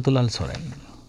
ᱪᱷᱳᱴᱩᱞᱟᱞ ᱥᱚᱨᱮᱱ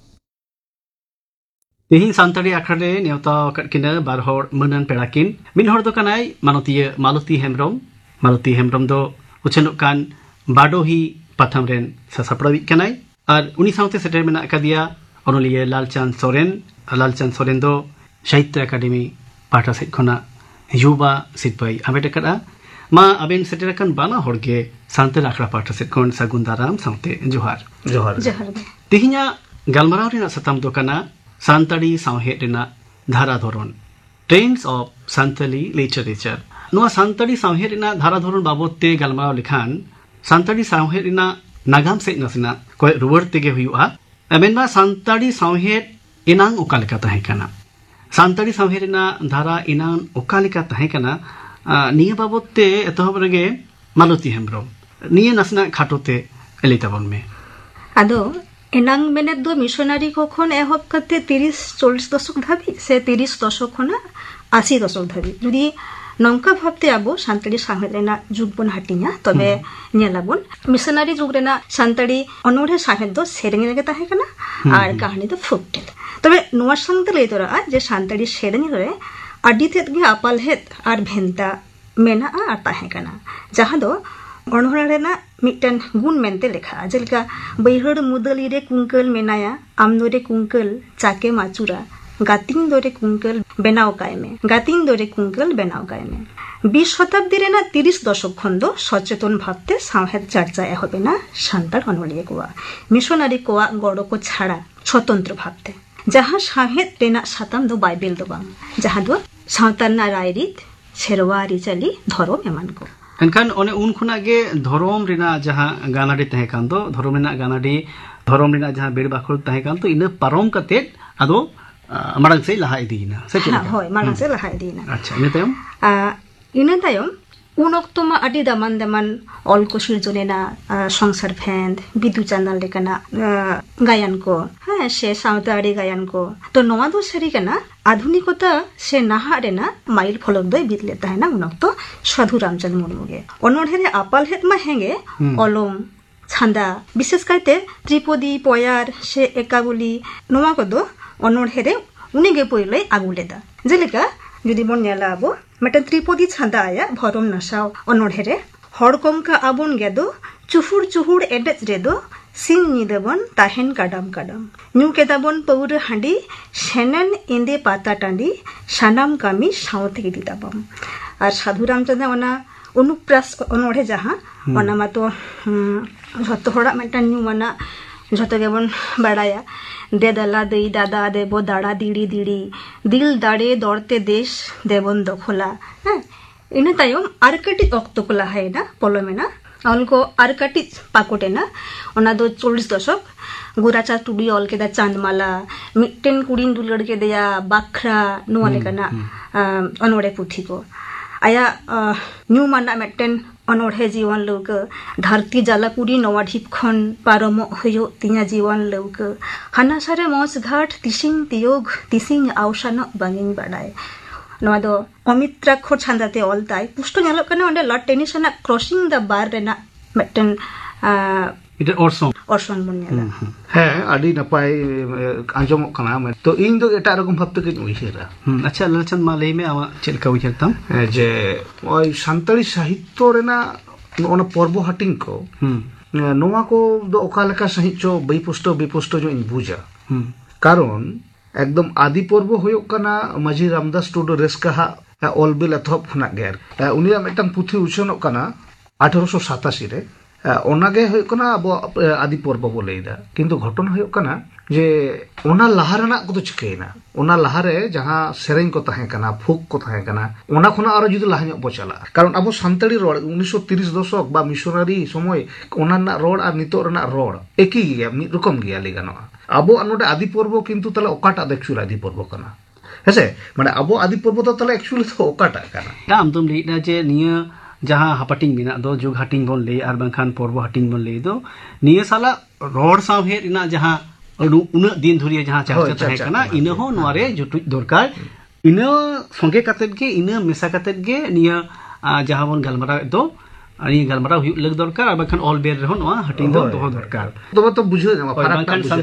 तेही सानताड़ी आखड़ा रे नेवता किना बार हर मनान पेड़ाकिन मिन हर दो कनाय मानतीय मालती हेम्ब्रम दो उछनोक कान बाडोही पाथाम रेन सासापड़ावी कनाय और उनी साउते सेटर मेना कदिया ओनलिए लालचांद सोरेन दो साहित्य अकादमी पाठा सेट खना युवा सिटबाई आबेट करा मा अबेन सेटर कान बाना हरगे सानताड़ी आखड़ा पाठा सेट खन सागुन दाराम साउते जोहार तेहिया गालमाराव रेना सताम दो कना सानताड़ी सावहेद रेना धारा धोरण ट्रेंड्स ऑफ सानताली लिटरेचर नोआ सानताड़ी सावहेद रेना धारा धोरण बाबत ते गालमाराव लिखान सानताड़ी सावहेद रेना नागाम से नसना कोई रुवर तेगे हुआ मेनबा सानताड़ी सावहेद इनांग ओकालिका तहे कना सानताड़ी सावहेद रेना धारा इनांग ओकालिका तहे कना निया बाबत ते एतहब रगे मालती हेम्ब्रम निया नसना खाटोते एलिताबन में आदो एनांग मेने दो मिशनारी को खन एहब करते 30-40 दशक धाबी से 30 दशक खना 80 दशक धाबी जुदी नौका भाबते आबो सानताड़ी सावहेद रेना जुग बन हाटिया तबे नेलाबन मिशनारी जुग रेना सानताड़ी अनोढ़े सावहेद दो सेरेंग लगे ताहे कना और कहानी दो फुकटेल तबे नोआ संगते लई तोरा जे सानताड़ी सेरेंग रे आडी तेद गे आपालहेद और भेंता मेना आ ताहे कना जहां दो अनोढ़ा रेना मिटन गुण मेनते लेखा जेलका बैहर मुदली रे कुंकल मेनाया आमनो रे कुंकल चाके माचुरा गातिन दोरे कुंकल बेनाव काय में 20 शताब्दी रेना 30 दशक खन दो सचेतन भाबते सावहेद चर्चा एहबेना सान्ताड़ अनलिया कोआ मिशनारी कोआ गड़ो को छाड़ा स्वतंत्र भाबते जहां सावहेद रेना साताम दो बाइबेल दो बांग जहां दो सावतारना रायरित सेरवा रिचाली धर्म एमान को एनखान ओने उन खुना गे धर्म रेना जहां गानाडी तहे कान दो धर्म रेना गानाडी धर्म रेना जहां बेड़ बाखल तहे कान तो इना पारम कते आदो मारंग से लहा इदीना से होय मारंग से लहा इदीना अच्छा इना तायम उन अक्तमा आदि दामान ऑल को सिरजनेना संसार फेंद बिदु चैनल लेकना गायन को हां से सावताड़ी गायन को तो नवा दो सरी कना आधुनिकता से नाहा रेना माइल फलक दो बितले ताहेना उन अक्तो साधु रामचंद्र मुर्मू गे अनोढ़े आपाल हेत मा हेंगे अलम छांदा विशेष कायते त्रिपदी पयार से एकाबुली नवा को दो अनोढ़े रे उनी गे पहिले आगुलेदा जेलेका जुदी बन नेला आबो मेटा त्रिपदी छांदा आया भरम नसाव अनोढ़े रे हड़कमका आबन गेदो चुहुड़ एडेज रेदो सिंह निदेबन ताहेन काडाम न्यू केदाबन पौर हांडी सेनन इंदे पाता टांडी सानाम कामी सावते दिदाबम और साधु रामचंद्र ओना अनुप्रास अनोढ़े जहां ओना मातो झतो होड़ा मेटा न्यू मना झतो गेबन बाड़ाया दे दला दई दादा देबो दाड़ा दिड़ी दिल दाड़े दौड़ते देश देबन दखला इन तायम आर कटी अक्तो को लाहायना पलमेना उनको आर कटी पाकोटेना ओना दो 40 दशक गुराचा टुडी ऑल केदा चांदमाला मिटेन कुड़ीन दुलड़ के दिया बाखरा नुआ लेकना अनोड़े पुथी को आया न्यू माना मेटेन अनोढ़े जीवन लौक धरती जालाकुड़ी नवा ढिप खन पारम होयो तिया जीवन लौक हाना सारे मौस घाट तिसिंग आवसान बांगिंग बाडाय नवा दो अमित्राक्षर छांदाते ऑलताय पुष्ट नेलोक कना ओंडे लट टेनिसना क्रॉसिंग द बार रेना मेटेन इटा ऑर्सन बन्नेला है आडी नपाय आंजमक कना तो इन दो एटा रकम भाबते के उइहेरा अच्छा लालचंद मा लई में आवा चेलका उइहेरताम जे ओय सान्ताड़ी साहित्य रेना ओना पर्व हाटिंग को नोवा को दो ओकालेका सहित जो बेपुष्ट जो इन बुझा कारण एकदम आदि पर्व होयोक कना माजी रामदास टुडू रेस्काहा ऑलबिल अथप खना गेर उनिया मेटम पुथी उछनोक कना 1887 रे ओनागे होय कना अब आदि पर्व बो लैदा किंतु घटना होय कना जे ओना लहा रेना को चिकेना ओना लहा रे जहां सेरेंग को तहे कना फुक को तहे कना ओना खना आरो जुदी लहा ᱧᱚᱜ बचला कारण अब सान्ताड़ी रोड 1930 दशक बा मिशनारी समय ओना ना रोड और नितो रेना रोड एकी गया मि रकम गया लेगानो अब नोडे आदि पर्व किंतु तले ओकाटा एक्चुअली आदि पर्व कना हेसे माने अब आदि पर्व तो तले एक्चुअली तो ओकाटा कना आम तुम लेना जे निया जहां हापाटिंग मेना दो जुग हाटिंग बन ले आर बांखान पर्व हाटिंग बन ले दो निया साला रोड सावहे इना जहां उन दिन धुरिया जहां चर्चा तहे कना इना हो नोरे जुटु दरकार इना संगे कातेत गे इना मेसा कातेत गे निया जहां बन गलमरा दो अनि गलमरा हुई लग दरकार आर बांखान ऑल बेर रहो नोआ हाटिंग दो दरकार तो बुझो